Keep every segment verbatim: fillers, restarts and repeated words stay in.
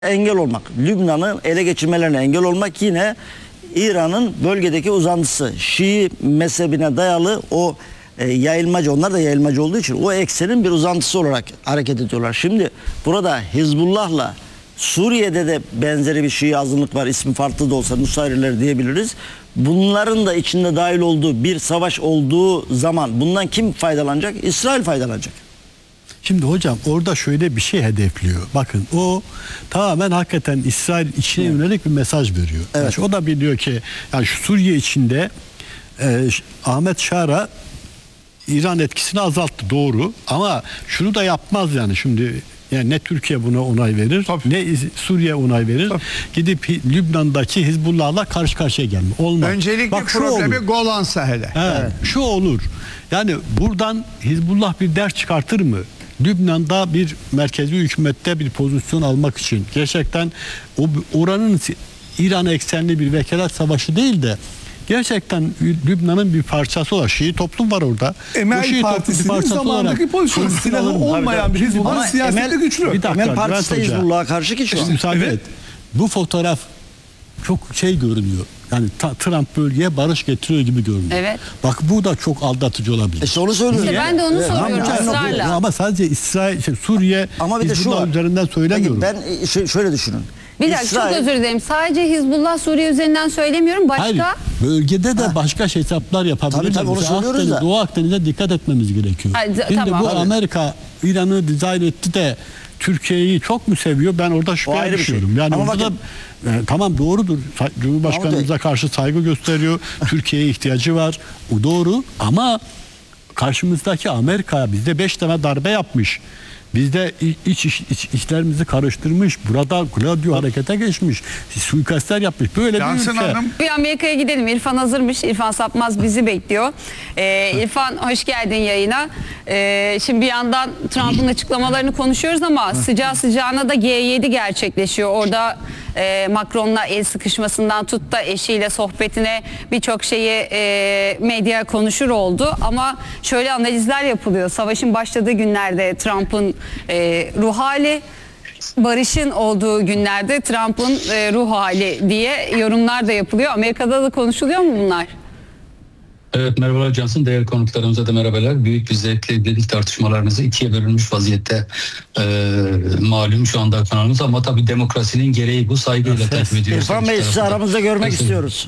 engel olmak, Lübnan'ı ele geçirmelerine engel olmak, yine İran'ın bölgedeki uzantısı, Şii mezhebine dayalı o e, yayılmacı, onlar da yayılmacı olduğu için o eksenin bir uzantısı olarak hareket ediyorlar. Şimdi burada Hizbullah'la Suriye'de de benzeri bir Şii azınlık var, ismi farklı da olsa Nusayriler diyebiliriz. Bunların da içinde dahil olduğu bir savaş olduğu zaman bundan kim faydalanacak? İsrail faydalanacak. Şimdi hocam orada şöyle bir şey hedefliyor. Bakın o tamamen hakikaten İsrail içine evet. yönelik bir mesaj veriyor. Evet. Yani o da biliyor ki yani şu Suriye içinde e, Ahmet Şara İran etkisini azalttı, doğru, ama şunu da yapmaz yani şimdi. Yani ne Türkiye buna onay verir, tabii, ne Suriye onay verir. Tabii. Gidip Lübnan'daki Hizbullah'la karşı karşıya gelme. Olmaz. Öncelikli Bak, problemi Golan Saheli. Evet, evet. Şu olur. Yani buradan Hizbullah bir ders çıkartır mı? Lübnan'da bir merkezi hükümette bir pozisyon almak için gerçekten o oranın İran eksenli bir vekalet savaşı değil de gerçekten Lübnan'ın bir parçası olarak Şii toplum var orada. Emel Partisi'nin zamandaki pozisyonu, silahı olmayan bir Hizbullah siyasette güçlü. Bir dakika, Emel Partisi de Hizbullah'a karşı ki şu an. Müsaade evet. et. Bu fotoğraf çok şey görünüyor. Yani Trump bölgeye barış getiriyor gibi görünüyor. Evet. Bak bu da çok aldatıcı olabilir. İşte onu söylüyorum. İşte ben de onu Evet. soruyorum Ama, ısrarla. Ama sadece İsrail, şey, Suriye, ama bir de şu Hizbullah var. üzerinden söylemiyorum. Peki ben ş- şöyle düşünün. Bir dakika, İsrail, çok özür dilerim. Sadece Hizbullah Suriye üzerinden söylemiyorum. Başka? Hayır, bölgede de ha. başka şey hesaplar yapabiliriz. Tabii, tabii, onu Mesela söylüyoruz Akdeniz, da. Doğu Akdeniz'e dikkat etmemiz gerekiyor. Hayır, Şimdi tamam. bu Tabii. Amerika İran'ı dizayn etti de Türkiye'yi çok mu seviyor? Ben orada şüpheye ayrı bir şey. düşüyorum. Yani Ama orada bakın, da e, tamam doğrudur. Cumhurbaşkanımıza karşı saygı gösteriyor. Türkiye'ye ihtiyacı var. O doğru, ama karşımızdaki Amerika bizde beş tane darbe yapmış. Bizde iç, iç, iç işlerimizi karıştırmış. Burada Gladio harekete geçmiş. Suikastler yapmış. Böyle Cansın bir ülke. Hanım. Bir Amerika'ya gidelim. İrfan hazırmış. İrfan Sapmaz bizi bekliyor. Ee, İrfan hoş geldin yayına. Ee, şimdi bir yandan Trump'ın açıklamalarını konuşuyoruz ama sıcağı sıcağına da G yedi gerçekleşiyor. Orada e, Macron'la el sıkışmasından tut da eşiyle sohbetine birçok şeyi e, medya konuşur oldu. Ama şöyle analizler yapılıyor. Savaşın başladığı günlerde Trump'ın e, ruh hali, barışın olduğu günlerde Trump'ın e, ruh hali diye yorumlar da yapılıyor. Amerika'da da konuşuluyor mu bunlar? Evet, merhabalar Cansın. Değerli konuklarımıza da merhabalar. Büyük bir zevkle izledik tartışmalarınızı. İkiye bölünmüş vaziyette e, malum şu anda kanalımız, ama tabii demokrasinin gereği bu, saygıyla takip ediyoruz. İrfan Bey sizi aramızda görmek Nasıl? istiyoruz.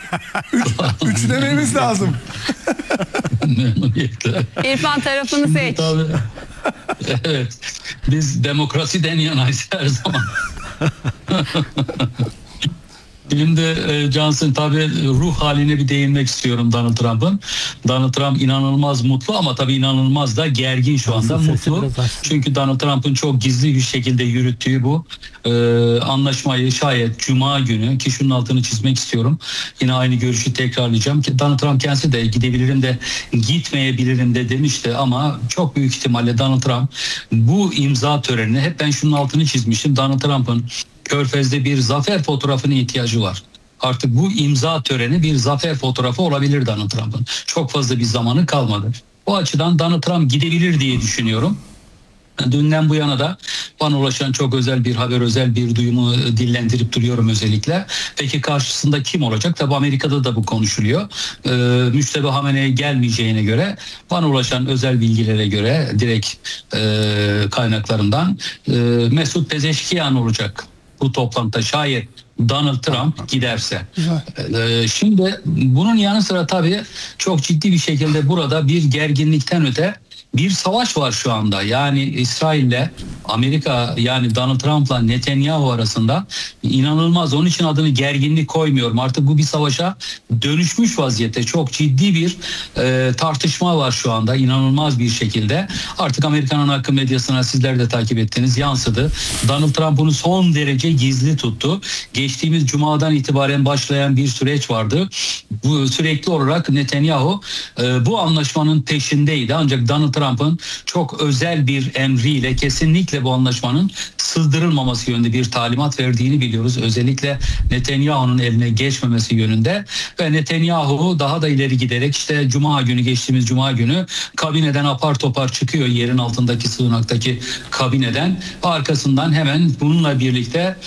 Üç dememiz lazım. Memnuniyetle. İrfan tarafını seç. Tabii. Evet. Biz demokrasiden yanayız her zaman. Şimdi e, Johnson tabii ruh haline bir değinmek istiyorum Donald Trump'ın. Donald Trump inanılmaz mutlu, ama tabii inanılmaz da gergin şu anda. Sesi Mutlu. Çünkü Donald Trump'ın çok gizli bir şekilde yürüttüğü bu e, anlaşmayı şayet Cuma günü, ki şunun altını çizmek istiyorum, yine aynı görüşü tekrarlayacağım ki Donald Trump kendisi de gidebilirim de gitmeyebilirim de demişti, ama çok büyük ihtimalle Donald Trump bu imza törenini, hep ben şunun altını çizmiştim, Donald Trump'ın Körfez'de bir zafer fotoğrafına ihtiyacı var. Artık bu imza töreni bir zafer fotoğrafı olabilir Donald Trump'ın. Çok fazla bir zamanı kalmadı. Bu açıdan Donald Trump gidebilir diye düşünüyorum. Dünden bu yana da bana ulaşan çok özel bir haber, özel bir duyumu dillendirip duruyorum özellikle. Peki karşısında kim olacak? Tabii Amerika'da da bu konuşuluyor. Ee, Müçtebe Hamene'ye gelmeyeceğine göre, bana ulaşan özel bilgilere göre direkt e, kaynaklarından e, Mesut Pezeşkiyan olacak bu toplantıda, şayet Donald Trump giderse. Ee, şimdi bunun yanı sıra tabii çok ciddi bir şekilde burada bir gerginlikten öte bir savaş var şu anda. Yani İsrail'le Amerika, yani Donald Trump'la Netanyahu arasında inanılmaz, onun için adını gerginlik koymuyorum. Artık bu bir savaşa dönüşmüş vaziyette. Çok ciddi bir e, tartışma var şu anda, inanılmaz bir şekilde. Artık Amerika'nın akım medyasına, sizler de takip ettiniz, yansıdı. Donald Trump bunu son derece gizli tuttu. Geçtiğimiz Cuma'dan itibaren başlayan bir süreç vardı. Bu sürekli olarak Netanyahu e, bu anlaşmanın peşindeydi. Ancak Donald Trump'ın çok özel bir emriyle kesinlikle bu anlaşmanın sızdırılmaması yönünde bir talimat verdiğini biliyoruz. Özellikle Netanyahu'nun eline geçmemesi yönünde ve Netanyahu daha da ileri giderek işte Cuma günü, geçtiğimiz Cuma günü kabineden apar topar çıkıyor, yerin altındaki sığınaktaki kabineden. Arkasından hemen bununla birlikte